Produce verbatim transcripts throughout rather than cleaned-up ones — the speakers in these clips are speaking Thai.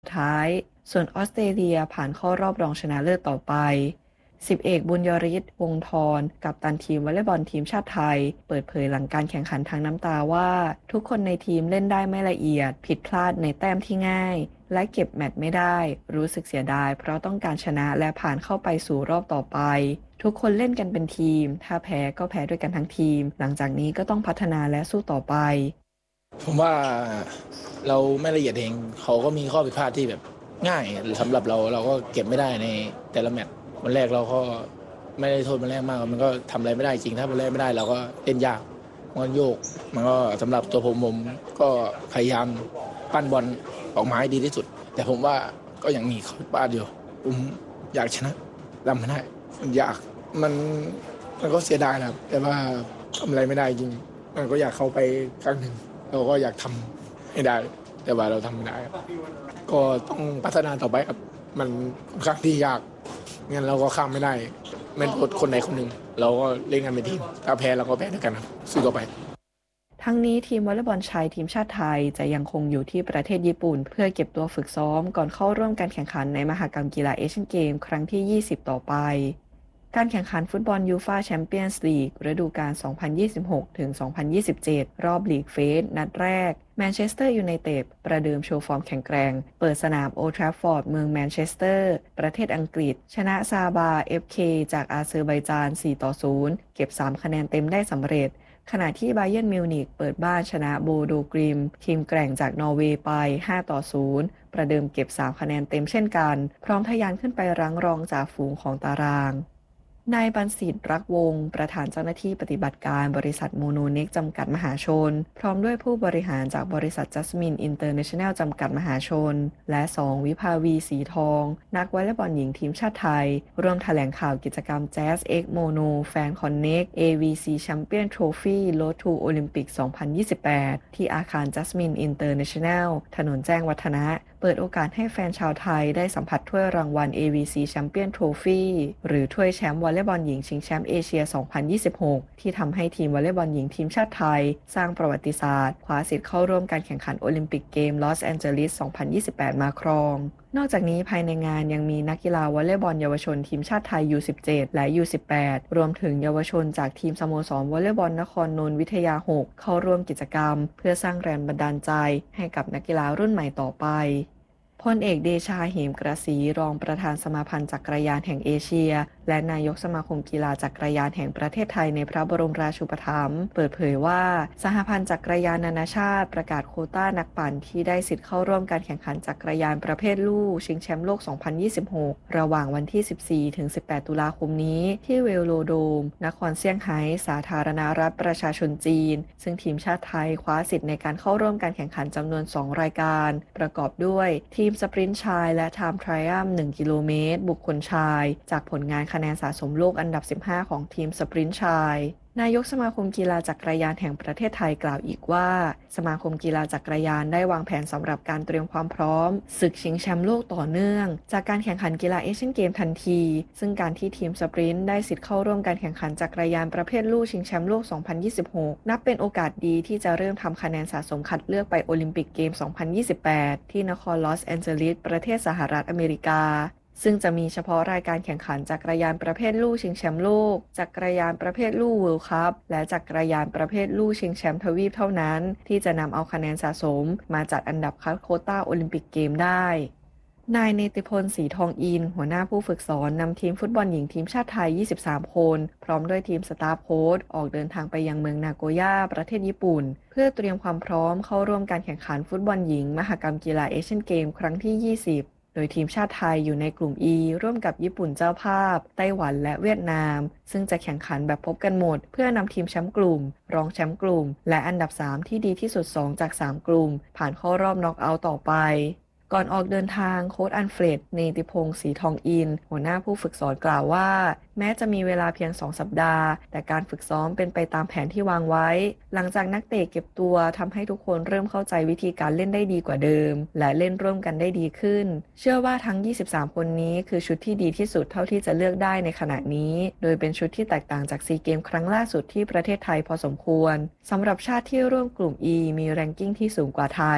สุดท้ายส่วนออสเตรเลียผ่านเข้ารอบรองชนะเลิศต่อไปสิบเอกบุญยริศวงศ์ธรกัปตันทีมวอลเลย์บอลทีมชาติไทยเปิดเผยหลังการแข่งขันทางน้ำตาว่าทุกคนในทีมเล่นได้ไม่ละเอียดผิดพลาดในแต้มที่ง่ายและเก็บแมตช์ไม่ได้รู้สึกเสียดายเพราะต้องการชนะและผ่านเข้าไปสู่รอบต่อไปทุกคนเล่นกันเป็นทีมถ้าแพ้ก็แพ้ด้วยกันทั้งทีมหลังจากนี้ก็ต้องพัฒนาและสู้ต่อไปผมว่าเราไม่ละเอียดเองเขาก็มีข้อผิดพลาดที่แบบง่ายสำหรับเราเราก็เก็บไม่ได้ในแต่ละแมตช์วันแรกเราก็ไม่ได้โทษวันแรกมากมันก็ทำอะไรไม่ได้จริงถ้าวันแรกไม่ได้เราก็เล่นยากมันโยกมันก็สำหรับตัวผมผมก็พยายามปั้นบอลออกมาให้ดีที่สุดแต่ผมว่าก็ยังมีข้อผิดพลาดอยู่ผมอยากชนะทำไม่ได้มันยากมันมันก็เสียดายนะครับแต่ว่าทำอะไรไม่ได้จริงมันก็อยากเข้าไปครั้งหนึ่งเราก็อยากทำให้ได้แต่ว่าเราทำไม่ได้ก็ต้องพัฒนาต่อไปครับมันค่อนข้างที่ยากงั้นเราก็ข้ามไม่ได้ไม่โทษคนใดคนหนึ่งเราก็เล่นกันเป็นทีมถ้าแพ้เราก็แพ้ด้วยกันครับสู้ต่อไปทั้งนี้ทีมวอลเลย์บอลชายทีมชาติไทยจะยังคงอยู่ที่ประเทศญี่ปุ่นเพื่อเก็บตัวฝึกซ้อมก่อนเข้าร่วมการแข่งขันในมหกรรมกีฬาเอเชียนเกมครั้งที่ยี่สิบต่อไปการแข่งขันฟุตบอลยูฟ่าแชมเปี้ยนส์ลีกฤดูกาล สองพันยี่สิบหก ถึง สองพันยี่สิบเจ็ด รอบลีกเฟสนัดแรกแมนเชสเตอร์ยูไนเต็ดประเดิมโชว์ฟอร์มแข็งแกร่งเปิดสนามโอลด์แทราฟฟอร์ดเมืองแมนเชสเตอร์ประเทศอังกฤษชนะซาบา เอฟ เค จากอาเซอร์ไบจาน สี่ต่อศูนย์ เก็บสามคะแนนเต็มได้สำเร็จขณะที่บาเยิร์นมิวนิกเปิดบ้านชนะโบโดกริมทีมแกร่งจากนอร์เวย์ไปห้าต่อศูนย์ประเดิมเก็บสามคะแนนเต็มเช่นกันพร้อมทะยานขึ้นไปรั้งรองจ่าฝูงของตารางนายบัณฑิตรักวงศ์ประธานเจ้าหน้าที่ปฏิบัติการบริษัทโมโนเน็กจำกัดมหาชนพร้อมด้วยผู้บริหารจากบริษัทจัสมินอินเตอร์เนชั่นแนลจำกัดมหาชนและสองวิภาวีสีทองนักวอลเลย์บอลหญิงทีมชาติไทยร่วมแถลงข่าวกิจกรรม Jazz X Mono Fan Connect เอ วี ซี Champion Trophy Road to Olympic สองพันยี่สิบแปดที่อาคารจัสมินอินเตอร์เนชั่นแนลถนนแจ้งวัฒนะเปิดโอกาสให้แฟนชาวไทยได้สัมผัสถ้วยรางวัล เอ วี ซี Champion Trophy หรือถ้วยแชมป์วอลเลย์บอลหญิงชิงแชมป์เอเชีย สองพันยี่สิบหก ที่ทำให้ทีมวอลเลย์บอลหญิงทีมชาติไทยสร้างประวัติศาสตร์คว้าสิทธิ์เข้าร่วมการแข่งขันโอลิมปิกเกมลอสแอนเจลิส สองพันยี่สิบแปด มาครองนอกจากนี้ภายในงานยังมีนักกีฬาวอลเลย์บอลเยาวชนทีมชาติไทย ยู สิบเจ็ด และ ยู สิบแปด รวมถึงเยาวชนจากทีมสโมสรวอลเลย์บอลนครนนท์วิทยา หก เข้าร่วมกิจกรรมเพื่อสร้างแรงบันดาลใจให้กับนักกีฬารุ่นใหม่ต่อไปพลเอกเดชาเหมกระสีรองประธานสมาพันธ์จักรยานแห่งเอเชียและนายกสมาคมกีฬาจักรยานแห่งประเทศไทยในพระบรมราชูปถัมภ์เปิดเผยว่าสหพันธ์จักรยานนานาชาติประกาศโควต้านักปั่นที่ได้สิทธิ์เข้าร่วมการแข่งขันจักรยานประเภทลู่ชิงแชมป์โลก สองพันยี่สิบหก ระหว่างวันที่ สิบสี่ถึงสิบแปด ตุลาคมนี้ที่เวโลโดมนครเซี่ยงไฮ้สาธารณรัฐประชาชนจีนซึ่งทีมชาติไทยคว้าสิทธิ์ในการเข้าร่วมการแข่งขันจำนวน สอง รายการประกอบด้วยทีมสปรินต์ชายและไทม์ไทรอัมหนึ่งกิโลเมตรบุคคลชายจากผลงานคะแนนสะสมโลกอันดับ สิบห้า ของทีมสปรินต์ชายนายกสมาคมกีฬาจักรยานแห่งประเทศไทยกล่าวอีกว่าสมาคมกีฬาจักรยานได้วางแผนสำหรับการเตรียมความพร้อมศึกชิงแชมป์โลกต่อเนื่องจากการแข่งขันกีฬาเอเชียนเกมทันทีซึ่งการที่ทีมสปรินต์ได้สิทธิ์เข้าร่วมการแข่งขันจักรยานประเภทลู่ชิงแชมป์โลก สองพันยี่สิบหก นับเป็นโอกาสดีที่จะเริ่มทำคะแนนสะสมคัดเลือกไปโอลิมปิกเกม สองพันยี่สิบแปด ที่นครลอสแอนเจลิสประเทศสหรัฐอเมริกาซึ่งจะมีเฉพาะรายการแข่งขันจักรยานประเภทลู่ชิงแชมป์โลกจักรยานประเภทลู่เวิลด์คัพและจักรยานประเภทลู่ชิงแชมป์ทวีปเท่านั้นที่จะนำเอาคะแนนสะสมมาจัดอันดับคัดโควต้าโอลิมปิกเกมได้นายเนติพลศรีทองอินหัวหน้าผู้ฝึกสอนนำทีมฟุตบอลหญิงทีมชาติไทยยี่สิบสามคนพร้อมด้วยทีมสตาฟโค้ชออกเดินทางไปยังเมืองนาโกย่าประเทศญี่ปุ่นเพื่อเตรียมความพร้อมเข้าร่วมการแข่งขันฟุตบอลหญิงมหกรรมกีฬาเอเชียนเกมครั้งที่ยี่สิบโดยทีมชาติไทยอยู่ในกลุ่ม E ร่วมกับญี่ปุ่นเจ้าภาพไต้หวันและเวียดนามซึ่งจะแข่งขันแบบพบกันหมดเพื่อนำทีมแชมป์กลุ่มรองแชมป์กลุ่มและอันดับสามที่ดีที่สุดสองจากสามกลุ่มผ่านเข้ารอบน็อกเอาท์ต่อไปก่อนออกเดินทางโค้ชอัลเฟรดเนติพงศ์ศรีทองอินหัวหน้าผู้ฝึกสอนกล่าวว่าแม้จะมีเวลาเพียงสองสัปดาห์แต่การฝึกซ้อมเป็นไปตามแผนที่วางไว้หลังจากนักเตะเก็บตัวทำให้ทุกคนเริ่มเข้าใจวิธีการเล่นได้ดีกว่าเดิมและเล่นร่วมกันได้ดีขึ้นเชื่อว่าทั้งยี่สิบสามคนนี้คือชุดที่ดีที่สุดเท่าที่จะเลือกได้ในขณะนี้โดยเป็นชุดที่แตกต่างจากซีเกมครั้งล่าสุดที่ประเทศไทยพอสมควรสำหรับชาติที่ร่วมกลุ่ม E มีแรงกิ้งที่สูงกว่าไทย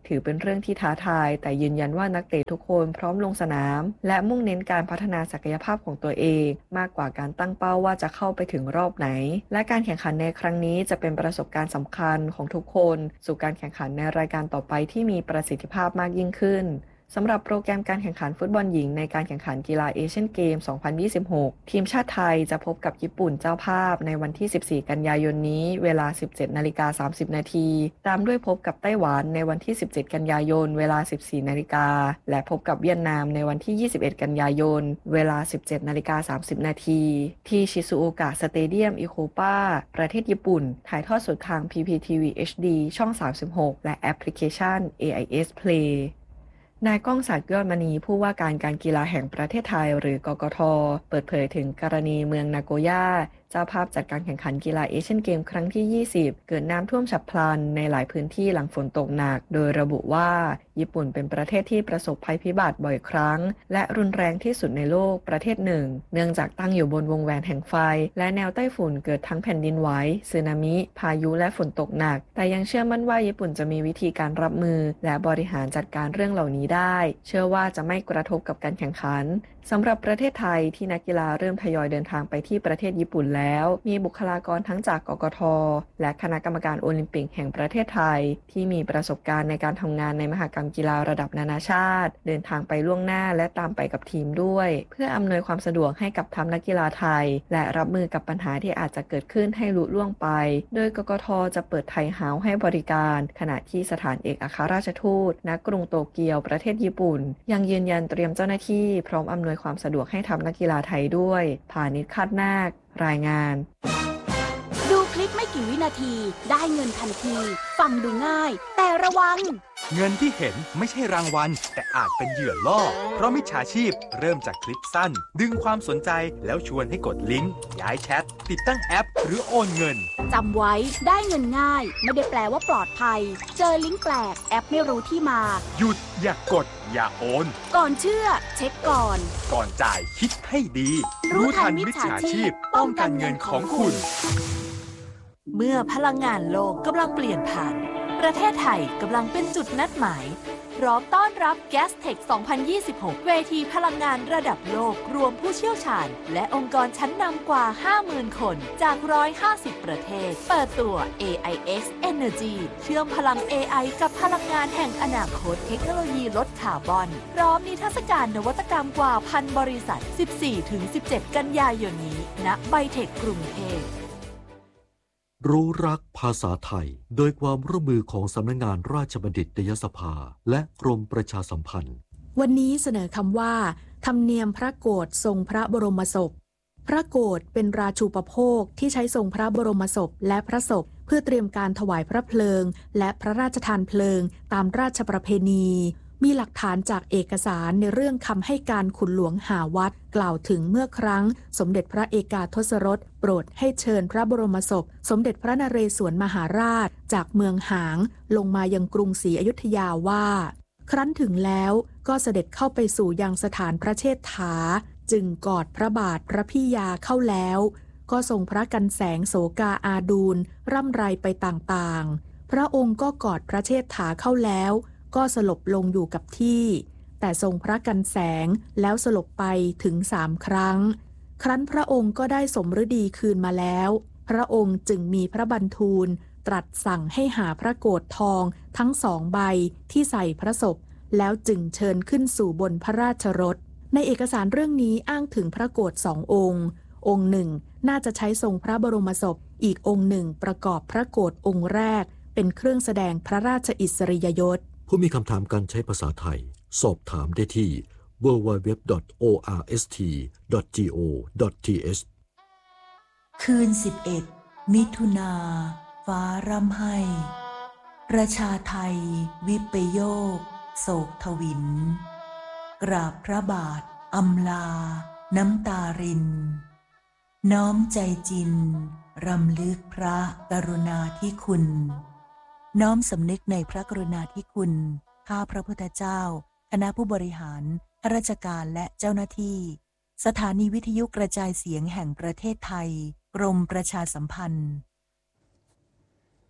ถือเป็นเรื่องที่ท้าทายแต่ยืนยันว่านักเตะทุกคนพร้อมลงสนามและมุ่งเน้นการพัฒนาศักยภาพของตัวเองมากกว่าการตั้งเป้าว่าจะเข้าไปถึงรอบไหนและการแข่งขันในครั้งนี้จะเป็นประสบการณ์สำคัญของทุกคนสู่การแข่งขันในรายการต่อไปที่มีประสิทธิภาพมากยิ่งขึ้นสำหรับโปรแกรมการแข่งขันฟุตบอลหญิงในการแข่งขันกีฬาเอเชียนเกม สองพันยี่สิบหก ทีมชาติไทยจะพบกับญี่ปุ่นเจ้าภาพในวันที่ สิบสี่ กันยายนนี้เวลา สิบเจ็ดนาฬิกาสามสิบ นาทีตามด้วยพบกับไต้หวันในวันที่ สิบเจ็ด กันยายนเวลา สิบสี่ นาฬิกาและพบกับเวียดนามในวันที่ ยี่สิบเอ็ด กันยายนเวลา สิบเจ็ด นาฬิกาสามสิบ นาทีที่ชิซุโอกะสเตเดียมอิโคปาประเทศญี่ปุ่นถ่ายทอดสดทาง พี พี ที วี เอช ดี ช่อง สามสิบหก และแอปพลิเคชัน เอ ไอ เอส Playนายก้องศักดิ์ยอดมณีผู้ว่าการการกีฬาแห่งประเทศไทยหรือกกท.เปิดเผยถึงกรณีเมืองนาโกย่าเจ้าภาพจัดการแข่งขันกีฬาเอเชียนเกมครั้งที่ ยี่สิบ เกิดน้ำท่วมฉับพลันในหลายพื้นที่หลังฝนตกหนักโดยระบุว่าญี่ปุ่นเป็นประเทศที่ประสบภัยพิบัติบ่อยครั้งและรุนแรงที่สุดในโลกประเทศหนึ่งเนื่องจากตั้งอยู่บนวงแหวนแห่งไฟและแนวใต้ฝุ่นเกิดทั้งแผ่นดินไหวสึนามิพายุและฝนตกหนักแต่ยังเชื่อมั่นว่าญี่ปุ่นจะมีวิธีการรับมือและบริหารจัดการเรื่องเหล่านี้ได้เชื่อว่าจะไม่กระทบกับการแข่งขันสำหรับประเทศไทยที่นักกีฬาเริ่มทยอยเดินทางไปที่ประเทศญี่ปุ่นแล้วมีบุคลากรทั้งจากกกท.และคณะกรรมการโอลิมปิกแห่งประเทศไทยที่มีประสบการณ์ในการทำงานในมหกรรมกีฬาระดับนานาชาติเดินทางไปล่วงหน้าและตามไปกับทีมด้วยเพื่ออำนวยความสะดวกให้กับทัพนักกีฬาไทยและรับมือกับปัญหาที่อาจจะเกิดขึ้นให้ลุล่วงไปโดยกกท.จะเปิดไทยเฮาส์ให้บริการขณะที่สถานเอกอัครราชทูตณกรุงโตเกียวประเทศญี่ปุ่นยังยืนยันเตรียมเจ้าหน้าที่พร้อมอำนวยความสะดวกให้ทัพนักกีฬาไทยด้วยพานิช คาดนาครายงานดูคลิปไม่กี่วินาทีได้เงินทันทีฟังดูง่ายแต่ระวังเงินที่เห็นไม่ใช่รางวัลแต่อาจเป็นเหยื่อล่อเพราะมิจฉาชีพเริ่มจากคลิปสั้นดึงความสนใจแล้วชวนให้กดลิงก์ย้ายแชทติดตั้งแอปหรือโอนเงินจำไว้ได้เงินง่ายไม่ได้แปลว่าปลอดภัยเจอลิงก์แปลกแอปไม่รู้ที่มาหยุดอย่ากกดอย่าโอนก่อนเชื่อเช็คก่อนก่อนจ่ายคิดให้ดีรู้ทันมิจฉาชีพป้องกันเงินของคุณเมื่อพลังงานโลกกำลังเปลี่ยนผ่านประเทศไทยกำลังเป็นจุดนัดหมายพร้อมต้อนรับ แกสเทค สองพันยี่สิบหก เวทีพลังงานระดับโลกรวมผู้เชี่ยวชาญและองค์กรชั้นนำกว่า ห้าหมื่น คนจากหนึ่งร้อยห้าสิบประเทศเปิดตัว เอ ไอ เอ็กซ์ Energy เชื่อมพลัง เอ ไอ กับพลังงานแห่งอนาคตเทคโนโลยีลดคาร์บอนพร้อมนิทรรศการนวัตกรรมกว่าพันบริษัท สิบสี่ถึงสิบเจ็ด กันยายนนี้ณไบเทคกรุงเทพรู้รักภาษาไทยโดยความร่วมมือของสำนักงานราชบัณฑิตยสภาและกรมประชาสัมพันธ์วันนี้เสนอคำว่าธรรมเนียมพระโกฐทรงพระบรมศพพระโกฐเป็นราชูปโภคที่ใช้ทรงพระบรมศพและพระศพเพื่อเตรียมการถวายพระเพลิงและพระราชทานเพลิงตามราชประเพณีมีหลักฐานจากเอกสารในเรื่องคำให้การขุนหลวงหาวัดกล่าวถึงเมื่อครั้งสมเด็จพระเอกาทศรสโปรดให้เชิญพระบรมศพสมเด็จพระนเรศวรมหาราชจากเมืองหางลงมายังกรุงศรีอยุธยาว่าครั้นถึงแล้วก็เสด็จเข้าไปสู่ยังสถานพระเชษฐาจึงกอดพระบาทพระพี่ยาเข้าแล้วก็ทรงพระกันแสงโสกาอาดูลร่ำไรไปต่างๆพระองค์ก็กอดพระเชษฐาเข้าแล้วก็สลบลงอยู่กับที่แต่ทรงพระกันแสงแล้วสลบไปถึงสามครั้งครั้นพระองค์ก็ได้สมฤดีคืนมาแล้วพระองค์จึงมีพระบันทูลตรัสสั่งให้หาพระโกฐทองทั้งสองใบที่ใส่พระศพแล้วจึงเชิญขึ้นสู่บนพระราชรถในเอกสารเรื่องนี้อ้างถึงพระโกฐสององค์องค์หนึ่งน่าจะใช้ทรงพระบรมศพอีกองค์หนึ่งประกอบพระโกฐองค์แรกเป็นเครื่องแสดงพระราชอิสริยยศผู้มีคำถามการใช้ภาษาไทยสอบถามได้ที่ ดับเบิลยู ดับเบิลยู ดับเบิลยู ดอท โอ อาร์ เอส ที ดอท จี โอ ดอท ที เอชคืนสิบเอ็ดมิถุนาฟ้าร่ำไห้ประชาไทยวิปโยคโศกทวินกราบพระบาทอำลาน้ำตารินน้อมใจจินรำลึกพระกรุณาธิคุณน้อมสำนึกในพระกรุณาธิคุณข้าพระพุทธเจ้าคณะผู้บริหารข้าราชการและเจ้าหน้าที่สถานีวิทยุกระจายเสียงแห่งประเทศไทยกรมประชาสัมพันธ์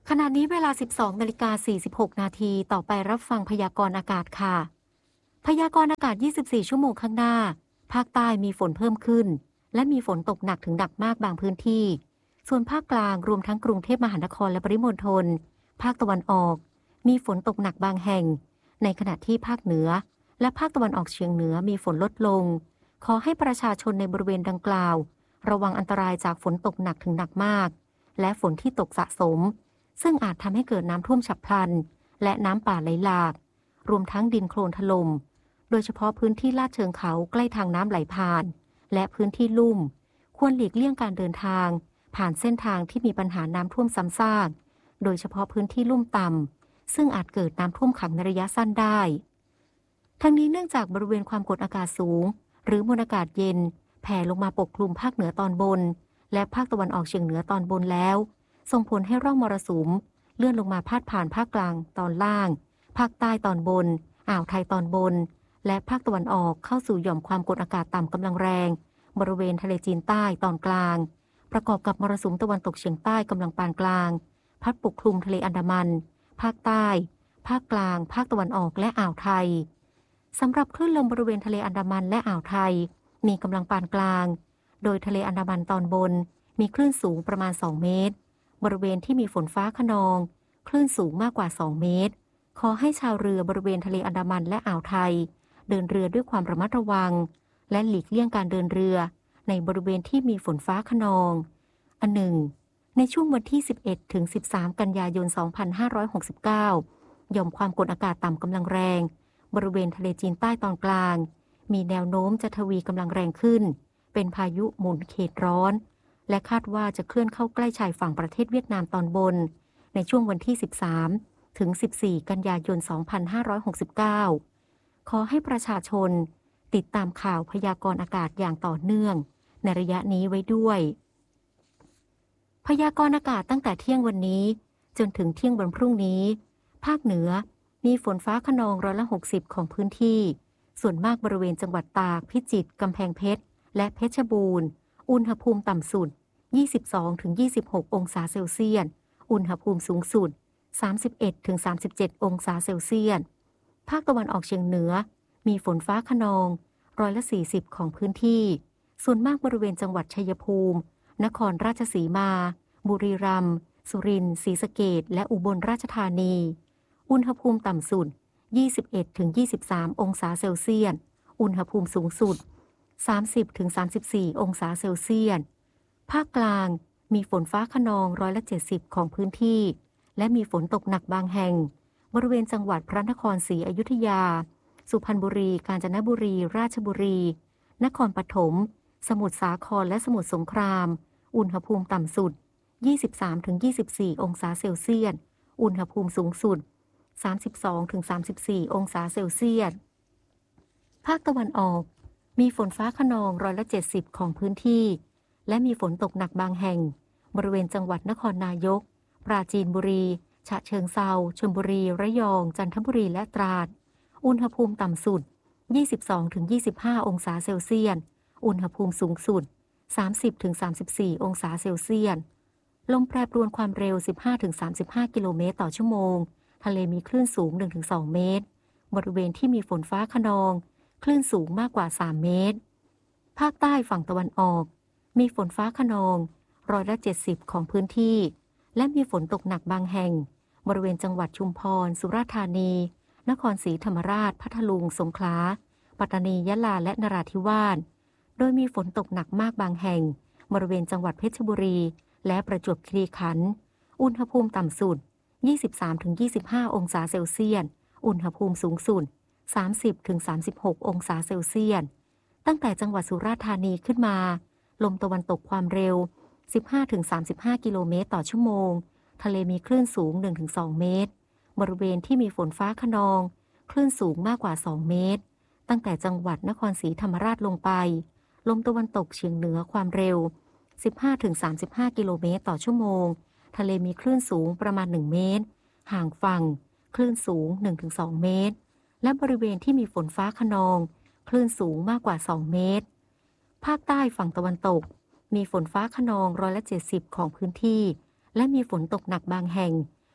ขณะนี้เวลา สิบสองนาฬิกาสี่สิบหกนาทีต่อไปรับฟังพยากรณ์อากาศค่ะพยากรณ์อากาศยี่สิบสี่ชั่วโมงข้างหน้าภาคใต้มีฝนเพิ่มขึ้นและมีฝนตกหนักถึงหนักมากบางพื้นที่ส่วนภาคกลางรวมทั้งกรุงเทพมหานครและปริมณฑลภาคตะวันออกมีฝนตกหนักบางแห่งในขณะที่ภาคเหนือและภาคตะวันออกเฉียงเหนือมีฝนลดลงขอให้ประชาชนในบริเวณดังกล่าวระวังอันตรายจากฝนตกหนักถึงหนักมากและฝนที่ตกสะสมซึ่งอาจทำให้เกิดน้ำท่วมฉับพลันและน้ำป่าไหลหลากรวมทั้งดินโคลนถล่มโดยเฉพาะพื้นที่ลาดเชิงเขาใกล้ทางน้ำไหลผ่านและพื้นที่ลุ่มควรหลีกเลี่ยงการเดินทางผ่านเส้นทางที่มีปัญหาน้ำท่วมซ้ำซากโดยเฉพาะพื้นที่ลุ่มต่ำซึ่งอาจเกิดน้ำท่วมขังในระยะสั้นได้ทั้งนี้เนื่องจากบริเวณความกดอากาศสูงหรือมวลอากาศเย็นแผ่ลงมาปกคลุมภาคเหนือตอนบนและภาคตะวันออกเฉียงเหนือตอนบนแล้วส่งผลให้ร่องมรสุมเลื่อนลงมาพาดผ่านภาคกลางตอนล่างภาคใต้ตอนบนอ่าวไทยตอนบนและภาคตะวันออกเข้าสู่หย่อมความกดอากาศต่ำกำลังแรงบริเวณทะเลจีนใต้ตอนกลางประกอบกับมรสุมตะวันตกเฉียงใต้กำลังปานกลางพัดปกคลุมทะเลอันดามันภาคใต้ภาคกลางภาคตะวันออกและอ่าวไทยสำหรับคลื่นลมบริเวณทะเลอันดามันและอ่าวไทยมีกำลังปานกลางโดยทะเลอันดามันตอนบนมีคลื่นสูงประมาณสองเมตรบริเวณที่มีฝนฟ้าคะนองคลื่นสูงมากกว่าสองเมตรขอให้ชาวเรือบริเวณทะเลอันดามันและอ่าวไทยเดินเรือด้วยความระมัดระวังและหลีกเลี่ยงการเดินเรือในบริเวณที่มีฝนฟ้าคะนองอันหนึ่งในช่วงวันที่สิบเอ็ดถึงสิบสามกันยายนสองพันห้าร้อยหกสิบเก้าหย่อมความกดอากาศต่ำกำลังแรงบริเวณทะเลจีนใต้ตอนกลางมีแนวโน้มจะทวีกำลังแรงขึ้นเป็นพายุหมุนเขตร้อนและคาดว่าจะเคลื่อนเข้าใกล้ชายฝั่งประเทศเวียดนามตอนบนในช่วงวันที่สิบสามถึงสิบสี่กันยายนสองพันห้าร้อยหกสิบเก้าขอให้ประชาชนติดตามข่าวพยากรณ์อากาศอย่างต่อเนื่องในระยะนี้ไว้ด้วยพยากรณ์อากาศตั้งแต่เที่ยงวันนี้จนถึงเที่ยงวันพรุ่งนี้ภาคเหนือมีฝนฟ้าคะนองร้อยละหกสิบของพื้นที่ส่วนมากบริเวณจังหวัดตากพิจิตรกำแพงเพชรและเพชรบูรณ์อุณหภูมิต่ำสุด ยี่สิบสองถึงยี่สิบหก องศาเซลเซียสอุณหภูมิสูงสุด สามสิบเอ็ดถึงสามสิบเจ็ด องศาเซลเซียสภาคตะวันออกเฉียงเหนือมีฝนฟ้าคะนองร้อยละสี่สิบของพื้นที่ส่วนมากบริเวณจังหวัดชัยภูมินครราชสีมาบุรีรัมย์สุรินทร์ศรีสะเกษและอุบลราชธานีอุณหภูมิต่ำสุด ยี่สิบเอ็ดถึงยี่สิบสาม องศาเซลเซียสอุณหภูมิสูงสุด สามสิบถึงสามสิบสี่ องศาเซลเซียสภาคกลางมีฝนฟ้าคะนองร้อยละเจ็ดสิบของพื้นที่และมีฝนตกหนักบางแห่งบริเวณจังหวัดพระนครศรีอยุธยาสุพรรณบุรีกาญจนบุรีราชบุรีนครปฐมสมุทรสาครและสมุทรสงครามอุณหภูมิต่ำสุด ยี่สิบสามถึงยี่สิบสี่ องศาเซลเซียสอุณหภูมิสูงสุด สามสิบสองถึงสามสิบสี่ องศาเซลเซียสภาคตะวันออกมีฝนฟ้าคะนองร้อยละเจ็ดสิบของพื้นที่และมีฝนตกหนักบางแห่งบริเวณจังหวัดนครนายกปราจีนบุรีฉะเชิงเทราชลบุรีระยองจันทบุรีและตราดอุณหภูมิต่ำสุด ยี่สิบสองถึงยี่สิบห้า องศาเซลเซียสอุณหภูมิสูงสุด สามสิบถึงสามสิบสี่ องศาเซลเซียสลมแปรปรวนความเร็ว สิบห้าถึงสามสิบห้า กิโลเมตรต่อชั่วโมงทะเลมีคลื่นสูง หนึ่งถึงสอง เมตรบริเวณที่มีฝนฟ้าคะนองคลื่นสูงมากกว่าสามเมตรภาคใต้ฝั่งตะวันออกมีฝนฟ้าคะนองร้อยละเจ็ดสิบของพื้นที่และมีฝนตกหนักบางแห่งบริเวณจังหวัดชุมพรสุราษฎร์ธานีนครศรีธรรมราชพัทลุงสงขลาปัตตานียะลาและนราธิวาสโดยมีฝนตกหนักมากบางแห่งบริเวณจังหวัดเพชรบุรีและประจวบคีรีขันธ์อุณหภูมิต่ำสุด ยี่สิบสามถึงยี่สิบห้า องศาเซลเซียสอุณหภูมิสูงสุด สามสิบถึงสามสิบหก องศาเซลเซียสตั้งแต่จังหวัดสุราษฎร์ธานีขึ้นมาลมตะวันตกความเร็ว สิบห้าถึงสามสิบห้า กิโลเมตรต่อชั่วโมงทะเลมีคลื่นสูง หนึ่งถึงสอง เมตรบริเวณที่มีฝนฟ้าคะนองคลื่นสูงมากกว่าสองเมตรตั้งแต่จังหวัดนครศรีธรรมราชลงไปลมตะวันตกเฉียงเหนือความเร็ว สิบห้าถึงสามสิบห้า กิโลเมตรต่อชั่วโมงทะเลมีคลื่นสูงประมาณหนึ่งเมตรห่างฝั่งคลื่นสูง หนึ่งถึงสอง เมตรและบริเวณที่มีฝนฟ้าคะนองคลื่นสูงมากกว่าสองเมตรภาคใต้ฝั่งตะวันตกมีฝนฟ้าคะนองร้อยละเจ็ดสิบของพื้นที่และมีฝนตกหนักบางแห่ง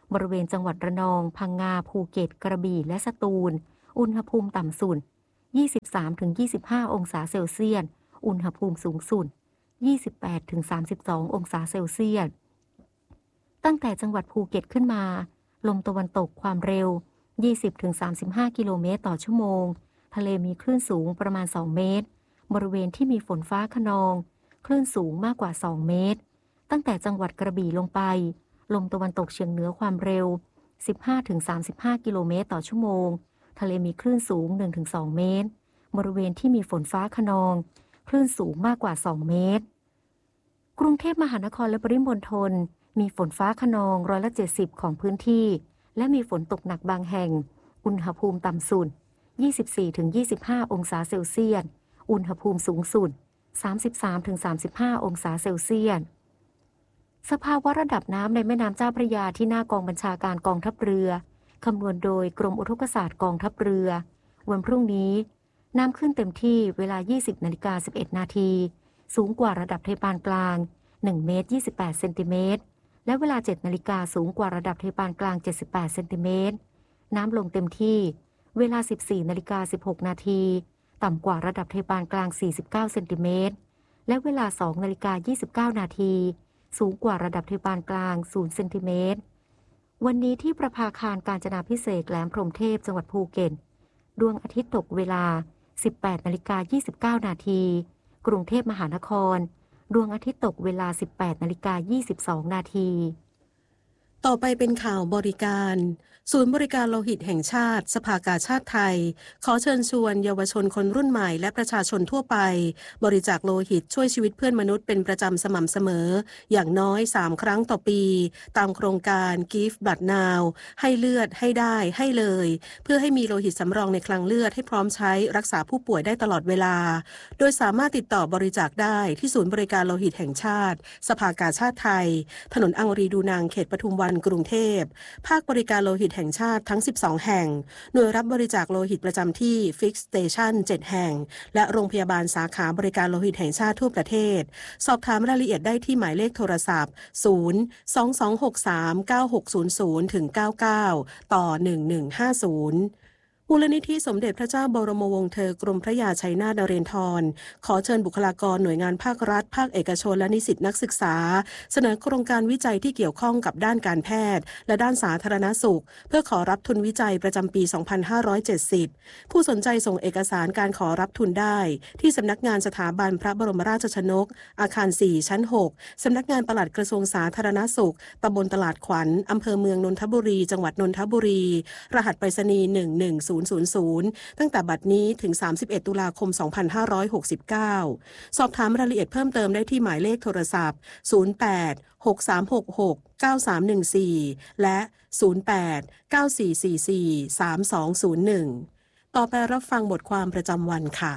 บริเวณจังหวัดระนองพังงาภูเก็ตกระบี่และสตูลอุณหภูมิต่ำสุด ยี่สิบสามถึงยี่สิบห้า องศาเซลเซียสอุณหภูมิสูงสุด ยี่สิบแปดถึงสามสิบสอง องศาเซลเซียสตั้งแต่จังหวัดภูเก็ตขึ้นมาลมตะวันตกความเร็ว ยี่สิบถึงสามสิบห้า กิโลเมตรต่อชั่วโมงทะเลมีคลื่นสูงประมาณสองเมตรบริเวณที่มีฝนฟ้าคะนองคลื่นสูงมากกว่าสองเมตรตั้งแต่จังหวัดกระบี่ลงไปลมตะวันตกเฉียงเหนือความเร็ว สิบห้าถึงสามสิบห้า กิโลเมตรต่อชั่วโมงทะเลมีคลื่นสูง หนึ่งถึงสอง เมตรบริเวณที่มีฝนฟ้าคะนองคลื่นสูงมากกว่าสองเมตรกรุงเทพมหานครและปริมณฑลมีฝนฟ้าคะนองร้อยละเจ็ดสิบของพื้นที่และมีฝนตกหนักบางแห่งอุณหภูมิต่ำสุด ยี่สิบสี่ถึงยี่สิบห้า องศาเซลเซียสอุณหภูมิสูงสุด สามสิบสามถึงสามสิบห้า องศาเซลเซียสสภาวะระดับน้ำในแม่น้ำเจ้าพระยาที่หน้ากองบัญชาการกองทัพเรือคำนวณโดยกรมอุทกศาสตร์กองทัพเรือวันพรุ่งนี้น้ำขึ้นเต็มที่เวลา ยี่สิบนาฬิกาสิบเอ็ดนาทีสูงกว่าระดับทะเลปานกลางหนึ่งเมตรยี่สิบแปดเซนติเมตรและเวลา เจ็ดนาฬิกาสูงกว่าระดับทะเลปานกลางเจ็ดสิบแปดเซนติเมตรน้ำลงเต็มที่เวลา สิบสี่นาฬิกาสิบหกนาทีต่ำกว่าระดับทะเลปานกลางสี่สิบเก้าเซนติเมตรและเวลา สองนาฬิกายี่สิบเก้านาทีสูงกว่าระดับทะเลปานกลางศูนย์เซนติเมตรวันนี้ที่ประภาคารกาญจนาภิเษกแหลมพรหมเทพจังหวัดภูเก็ตดวงอาทิตย์ตกเวลา สิบแปดนาฬิกายี่สิบเก้านาทีกรุงเทพมหานครดวงอาทิตย์ตกเวลา สิบแปดนาฬิกายี่สิบสองนาทีต่อไปเป็นข่าวบริการศูนย์บริการโลหิตแห่งชาติสภากาชาดไทยขอเชิญชวนเยาวชนคนรุ่นใหม่และประชาชนทั่วไปบริจาคโลหิตช่วยชีวิตเพื่อนมนุษย์เป็นประจำสม่ำเสมออย่างน้อยสามครั้งต่อปีตามโครงการ Give Blood Now ให้เลือดให้ได้ให้เลยเพื่อให้มีโลหิตสำรองในคลังเลือดให้พร้อมใช้รักษาผู้ป่วยได้ตลอดเวลาโดยสามารถติดต่อบริจาคได้ที่ศูนย์บริการโลหิตแห่งชาติสภากาชาดไทยถนนอังรีดูนางเขตปทุมวันกรุงเทพภาคบริการโลหิตแห่งชาติทั้งสิบสองแห่งหน่วยรับบริจาคโลหิตประจำที่ Fix Station เจ็ดแห่งและโรงพยาบาลสาขาบริการโลหิตแห่งชาติทั่วประเทศสอบถามรายละเอียดได้ที่หมายเลขโทรศัพท์ศูนย์ สอง สอง หก สาม เก้า หก ศูนย์ ศูนย์ ถึง เก้า เก้า ต่อ หนึ่ง หนึ่ง ห้า ศูนย์มูลนิธิสมเด็จพระเจ้าบรมวงศ์เธอกรมพระยาชัยนาทนเรนทรขอเชิญบุคลากรหน่วยงานภาครัฐภาคเอกชนและนิสิตนักศึกษาเสนอโครงการวิจัยที่เกี่ยวข้องกับด้านการแพทย์และด้านสาธารณสุขเพื่อขอรับทุนวิจัยประจำปี สองพันห้าร้อยเจ็ดสิบ ผู้สนใจส่งเอกสารการขอรับทุนได้ที่สำนักงานสถาบันพระบรมราชชนกอาคารสี่ชั้นหกสำนักงานปลัดกระทรวงสาธารณสุขตำบลตลาดขวัญอำเภอเมืองนนทบุรีจังหวัดนนทบุรีรหัสไปรษณีย์หนึ่งหนึ่งศูนย์ศูนย์ศูนย์ตั้งแต่บัดนี้ถึงสามสิบเอ็ดตุลาคมสองพันห้าร้อยหกสิบเก้าสอบถามรายละเอียดเพิ่มเติมได้ที่หมายเลขโทรศัพท์ศูนย์ แปด หก สาม หก หก เก้า สาม หนึ่ง สี่และศูนย์ แปด เก้า สี่ สี่ สี่ สาม สอง ศูนย์ หนึ่งต่อไปรับฟังบทความประจำวันค่ะ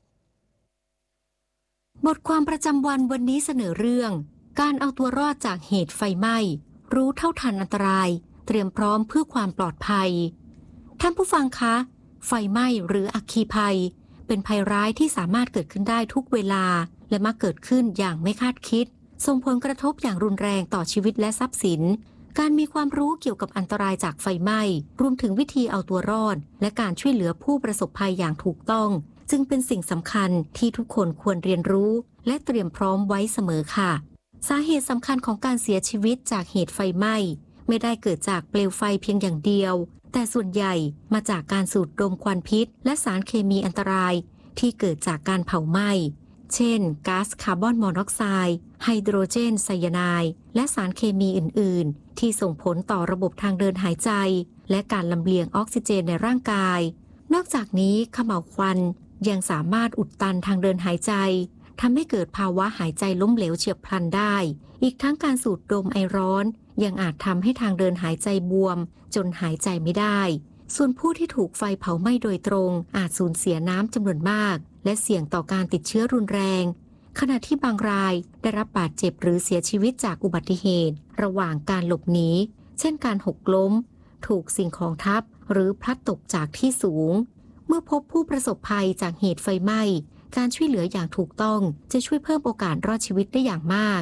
บทความประจำวันวันนี้เสนอเรื่องการเอาตัวรอดจากเหตุไฟไหม้รู้เท่าทันอันตรายเตรียมพร้อมเพื่อความปลอดภัยท่านผู้ฟังคะไฟไหม้หรืออัคคีภัยเป็นภัยร้ายที่สามารถเกิดขึ้นได้ทุกเวลาและมักเกิดขึ้นอย่างไม่คาดคิดส่งผลกระทบอย่างรุนแรงต่อชีวิตและทรัพย์สินการมีความรู้เกี่ยวกับอันตรายจากไฟไหม้รวมถึงวิธีเอาตัวรอดและการช่วยเหลือผู้ประสบภัยอย่างถูกต้องจึงเป็นสิ่งสำคัญที่ทุกคนควรเรียนรู้และเตรียมพร้อมไว้เสมอค่ะสาเหตุสำคัญของการเสียชีวิตจากเหตุไฟไหม้ไม่ได้เกิดจากเปลวไฟเพียงอย่างเดียวแต่ส่วนใหญ่มาจากการสูดดมควันพิษและสารเคมีอันตรายที่เกิดจากการเผาไหม้เช่นก๊าซคาร์บอนมอนอกไซด์ไฮโดรเจนไซยาไนด์และสารเคมีอื่นๆที่ส่งผลต่อระบบทางเดินหายใจและการลำเลียงออกซิเจนในร่างกายนอกจากนี้เขม่าวควันยังสามารถอุดตันทางเดินหายใจทำให้เกิดภาวะหายใจล้มเหลวเฉียบพลันได้อีกทั้งการสูดดมไอร้อนยังอาจทำให้ทางเดินหายใจบวมจนหายใจไม่ได้ส่วนผู้ที่ถูกไฟเผาไหม้โดยตรงอาจสูญเสียน้ำจำนวนมากและเสี่ยงต่อการติดเชื้อรุนแรงขณะที่บางรายได้รับบาดเจ็บหรือเสียชีวิตจากอุบัติเหตุระหว่างการหลบหนีเช่นการหกล้มถูกสิ่งของทับหรือพลัดตกจากที่สูงเมื่อพบผู้ประสบภัยจากเหตุไฟไหม้การช่วยเหลืออย่างถูกต้องจะช่วยเพิ่มโอกาสรอดชีวิตได้อย่างมาก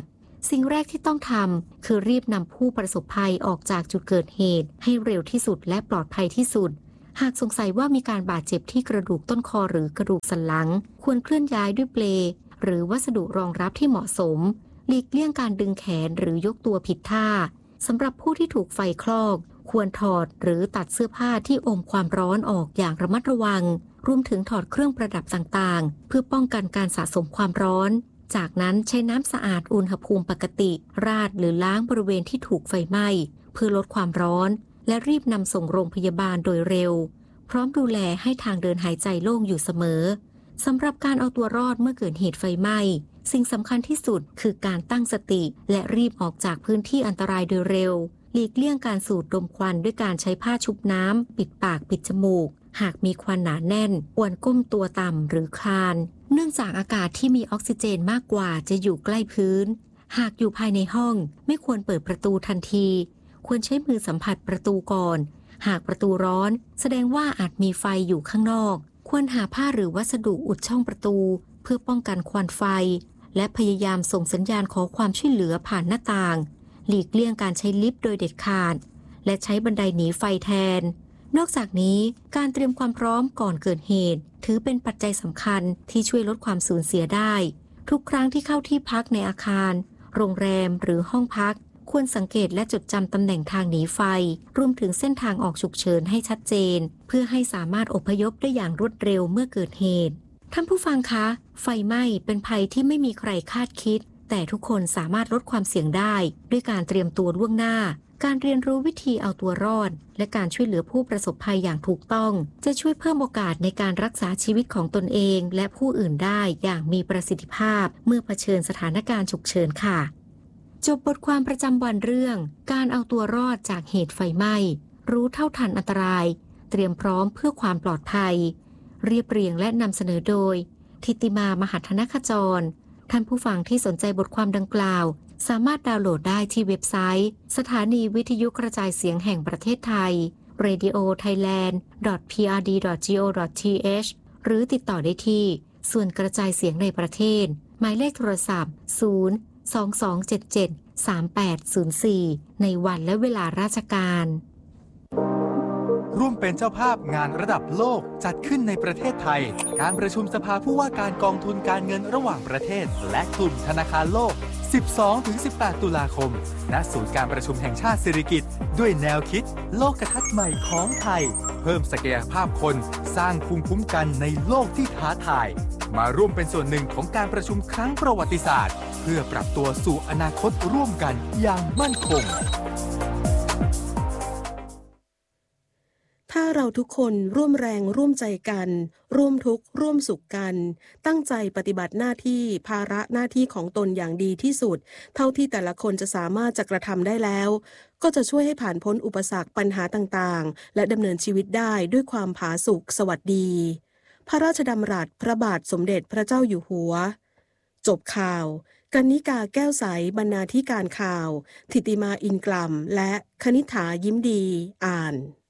สิ่งแรกที่ต้องทำคือรีบนำผู้ประสบภัยออกจากจุดเกิดเหตุให้เร็วที่สุดและปลอดภัยที่สุดหากสงสัยว่ามีการบาดเจ็บที่กระดูกต้นคอหรือกระดูกสันหลังควรเคลื่อนย้ายด้วยเปลหรือวัสดุรองรับที่เหมาะสมหลีกเลี่ยงการดึงแขนหรือยกตัวผิดท่าสำหรับผู้ที่ถูกไฟคลอกควรถอดหรือตัดเสื้อผ้าที่อมความร้อนออกอย่างระมัดระวังรวมถึงถอดเครื่องประดับต่างๆเพื่อป้องกันการสะสมความร้อนจากนั้นใช้น้ำสะอาดอุณหภูมิปกติราดหรือล้างบริเวณที่ถูกไฟไหม้เพื่อลดความร้อนและรีบนำส่งโรงพยาบาลโดยเร็วพร้อมดูแลให้ทางเดินหายใจโล่งอยู่เสมอสำหรับการเอาตัวรอดเมื่อเกิดเหตุไฟไหม้สิ่งสำคัญที่สุดคือการตั้งสติและรีบออกจากพื้นที่อันตรายโดยเร็วหลีกเลี่ยงการสูดดมควันด้วยการใช้ผ้าชุบน้ำปิดปากปิดจมูกหากมีควันหนาแน่นควรก้มตัวต่ำหรือคลานเนื่องจากอากาศที่มีออกซิเจนมากกว่าจะอยู่ใกล้พื้นหากอยู่ภายในห้องไม่ควรเปิดประตูทันทีควรใช้มือสัมผัสประตูก่อนหากประตูร้อนแสดงว่าอาจมีไฟอยู่ข้างนอกควรหาผ้าหรือวัสดุอุดช่องประตูเพื่อป้องกันควันไฟและพยายามส่งสัญญาณขอความช่วยเหลือผ่านหน้าต่างหลีกเลี่ยงการใช้ลิฟต์โดยเด็ดขาดและใช้บันไดหนีไฟแทนนอกจากนี้การเตรียมความพร้อมก่อนเกิดเหตุถือเป็นปัจจัยสำคัญที่ช่วยลดความสูญเสียได้ทุกครั้งที่เข้าที่พักในอาคารโรงแรมหรือห้องพักควรสังเกตและจดจำตำแหน่งทางหนีไฟรวมถึงเส้นทางออกฉุกเฉินให้ชัดเจนเพื่อให้สามารถอพยพได้อย่างรวดเร็วเมื่อเกิดเหตุท่านผู้ฟังคะไฟไหม้เป็นภัยที่ไม่มีใครคาดคิดแต่ทุกคนสามารถลดความเสี่ยงได้ด้วยการเตรียมตัวล่วงหน้าการเรียนรู้วิธีเอาตัวรอดและการช่วยเหลือผู้ประสบภัยอย่างถูกต้องจะช่วยเพิ่มโอกาสในการรักษาชีวิตของตนเองและผู้อื่นได้อย่างมีประสิทธิภาพเมื่อเผชิญสถานการณ์ฉุกเฉินค่ะจบบทความประจำวันเรื่องการเอาตัวรอดจากเหตุไฟไหม้รู้เท่าทันอันตรายเตรียมพร้อมเพื่อความปลอดภัยเรียบเรียงและนำเสนอโดยทิติมามหัทนขจรท่านผู้ฟังที่สนใจบทความดังกล่าวสามารถดาวน์โหลดได้ที่เว็บไซต์สถานีวิทยุกระจายเสียงแห่งประเทศไทย เรดิโอไทยแลนด์ ดอท พี อาร์ ดี ดอท จี โอ ดอท ที เอช หรือติดต่อได้ที่ส่วนกระจายเสียงในประเทศหมายเลขโทรศัพท์ ศูนย์ สอง สอง เจ็ด เจ็ด สาม แปด ศูนย์ สี่ ในวันและเวลาราชการร่วมเป็นเจ้าภาพงานระดับโลกจัดขึ้นในประเทศไทยการประชุมสภาผู้ว่าการกองทุนการเงินระหว่างประเทศและกลุ่มธนาคารโลก สิบสองถึงสิบแปด ตุลาคมณศูนย์การประชุมแห่งชาติสิริกิติ์ด้วยแนวคิดโลกทัศน์ใหม่ของไทยเพิ่มศักยภาพคนสร้างภูมิคุ้มกันในโลกที่ท้าทายมาร่วมเป็นส่วนหนึ่งของการประชุมครั้งประวัติศาสตร์เพื่อปรับตัวสู่อนาคตร่วมกันอย่างมั่นคงถ้าเราทุกคนร่วมแรงร่วมใจกันร่วมทุกข์ร่วมสุขกันตั้งใจปฏิบัติหน้าที่ภาระหน้าที่ของตนอย่างดีที่สุดเท่าที่แต่ละคนจะสามารถจะกระทำได้แล้วก็จะช่วยให้ผ่านพ้นอุปสรรคปัญหาต่างๆและดำเนินชีวิตได้ด้วยความผาสุกสวัสดีพระราชดำรัสพระบาทสมเด็จพระเจ้าอยู่หัวจบข่าวกนิกาแก้วใสบรรณาธิการข่าวทิติมาอินกล่ำและคณิษฐายิ้มดีอ่าน